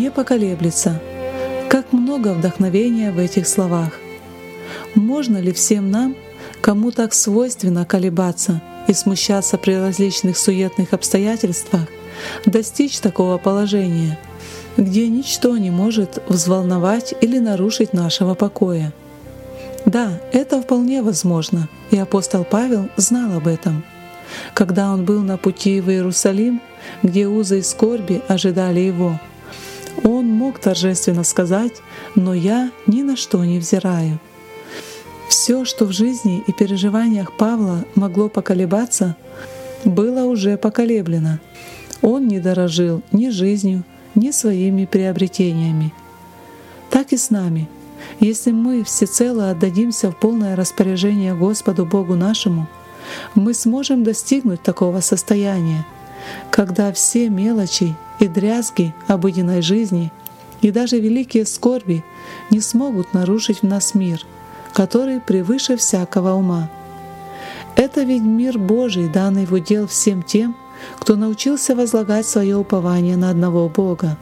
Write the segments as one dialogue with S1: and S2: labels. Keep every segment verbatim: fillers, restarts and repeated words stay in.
S1: не поколеблется. Как много вдохновения в этих словах! Можно ли всем нам, кому так свойственно колебаться и смущаться при различных суетных обстоятельствах, достичь такого положения, где ничто не может взволновать или нарушить нашего покоя? Да, это вполне возможно, и апостол Павел знал об этом. Когда он был на пути в Иерусалим, где узы и скорби ожидали его, он мог торжественно сказать: «Но я ни на что не взираю». Все, что в жизни и переживаниях Павла могло поколебаться, было уже поколеблено. Он не дорожил ни жизнью, ни своими приобретениями. Так и с нами. Если мы всецело отдадимся в полное распоряжение Господу Богу нашему, мы сможем достигнуть такого состояния, когда все мелочи и дрязги обыденной жизни и даже великие скорби не смогут нарушить в нас мир, который превыше всякого ума. Это ведь мир Божий, данный в удел всем тем, кто научился возлагать свое упование на одного Бога.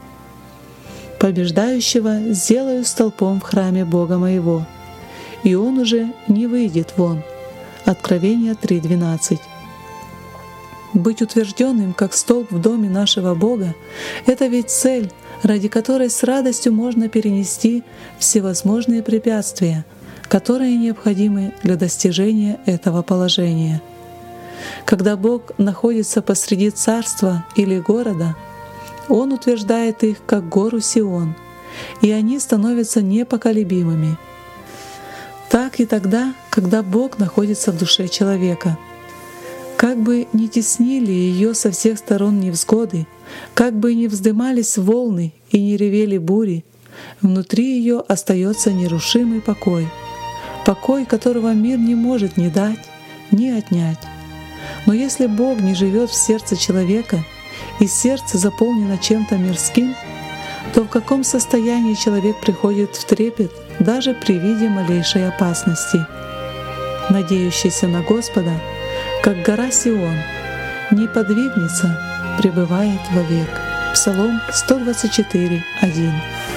S1: «Побеждающего сделаю столпом в храме Бога моего, и он уже не выйдет вон». Откровение три двенадцать. Быть утвержденным как столб в доме нашего Бога — это ведь цель, ради которой с радостью можно перенести всевозможные препятствия, которые необходимы для достижения этого положения. Когда Бог находится посреди царства или города, Он утверждает их как гору Сион, и они становятся непоколебимыми. Так и тогда, когда Бог находится в душе человека. Как бы ни теснили ее со всех сторон невзгоды, как бы ни вздымались волны и не ревели бури, внутри ее остается нерушимый покой, покой, которого мир не может ни дать, ни отнять. Но если Бог не живет в сердце человека, и сердце заполнено чем-то мирским, то в каком состоянии человек приходит в трепет даже при виде малейшей опасности? Надеющийся на Господа, как гора Сион, не подвигнется, пребывает вовек. Псалом сто двадцать четыре, один.